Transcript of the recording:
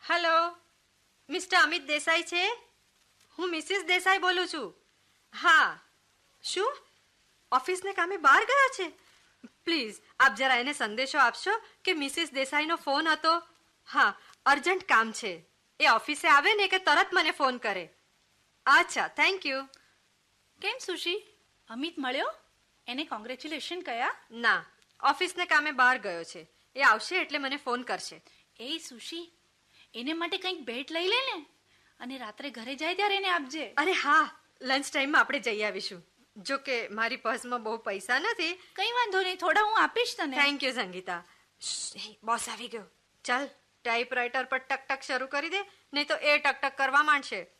Hello, mister Amit Desai છે? હું Mrs Desai બોલું છું. હા, શું ઓફિસને કામે બહાર ગયા છે? પ્લીઝ આપ જરા એને સંદેશો આપશો કે મિસિસ દેસાઈનો ફોન હતો. હા, અર્જન્ટ કામ છે. એ ઓફિસે આવે ને કે તરત મને ફોન કરે. અચ્છા, થેન્ક યુ. કેમ સુશી, અમિત મળ્યો? એને કોંગ્રેચ્યુલેશન કયા? ના, ઓફિસને કામે બહાર ગયો છે. એ આવશે એટલે મને ફોન કરશે. એ સુશી, એને માટે કંઈક ભેટ લઈ લે ને, અને રાત્રે ઘરે જાય ત્યારે એને આપજે. અરે હા, લંચ ટાઈમમાં આપણે જઈ આવીશું. જો કે મારી પર્સમાં બહુ પૈસા નથી. કઈ વાંધો નહીં, થોડા હું આપીશ તને. Thank you Sangeeta. બોસ આવી ગયો. ચાલ ટાઈપરાઇટર પર ટક ટક શરૂ કરી દે, નહીં તો એ ટક ટક કરવા માંડશે.